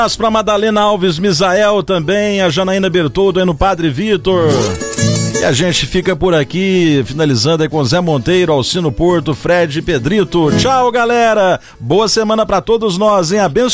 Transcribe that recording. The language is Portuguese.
abraço pra Madalena Alves Misael também, a Janaína Bertoldo aí no Padre Vitor. E a gente fica por aqui, finalizando aí com Zé Monteiro, Alcino Porto, Fred e Pedrito. Tchau, galera. Boa semana pra todos nós, hein?